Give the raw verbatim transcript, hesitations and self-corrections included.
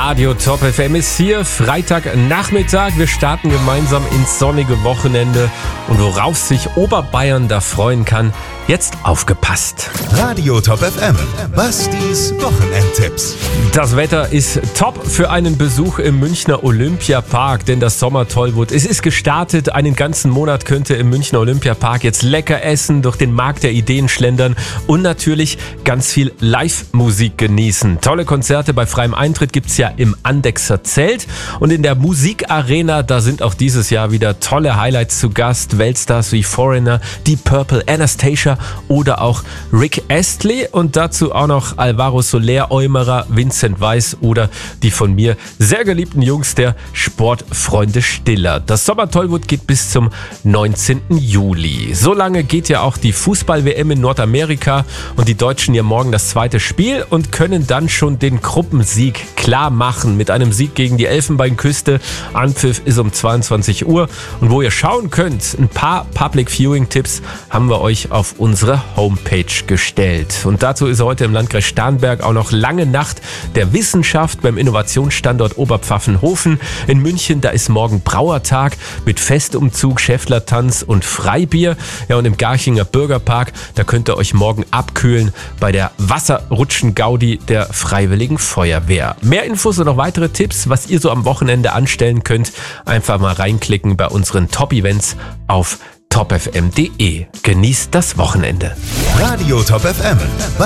Radio Top F M ist hier, Freitagnachmittag. Wir starten gemeinsam ins sonnige Wochenende. Und worauf sich Oberbayern da freuen kann, jetzt aufgepasst. Radio Top F M, Bastis Wochenendtipps. Das Wetter ist top für einen Besuch im Münchner Olympiapark, denn das Sommertollwut, es ist gestartet. Einen ganzen Monat könnt ihr im Münchner Olympiapark jetzt lecker essen, durch den Markt der Ideen schlendern und natürlich ganz viel Live-Musik genießen. Tolle Konzerte bei freiem Eintritt gibt's ja im Andexer Zelt und in der Musikarena, da sind auch dieses Jahr wieder tolle Highlights zu Gast. Weltstars wie Foreigner, Deep Purple, Anastacia oder auch Rick Astley und dazu auch noch Alvaro Soler, Eumerer, Vincent Weiss oder die von mir sehr geliebten Jungs der Sportfreunde Stiller. Das Sommertollwut geht bis zum neunzehnten Juli. So lange geht ja auch die Fußball-W M in Nordamerika und die Deutschen hier morgen das zweite Spiel und können dann schon den Gruppensieg klar machen mit einem Sieg gegen die Elfenbeinküste. Anpfiff ist um zweiundzwanzig Uhr und wo ihr schauen könnt, ein paar Public Viewing Tipps haben wir euch auf unsere Homepage gestellt. Und dazu ist heute im Landkreis Starnberg auch noch lange Nacht der Wissenschaft beim Innovationsstandort Oberpfaffenhofen. In München, da ist morgen Brauertag mit Festumzug, Schäfflertanz und Freibier. Ja, und im Garchinger Bürgerpark, da könnt ihr euch morgen abkühlen bei der Wasserrutschen-Gaudi der Freiwilligen Feuerwehr. Mehr Infos und noch weitere Tipps, was ihr so am Wochenende anstellen könnt, einfach mal reinklicken bei unseren Top-Events auf top f m punkt d e. Genießt das Wochenende. Radio Top F M.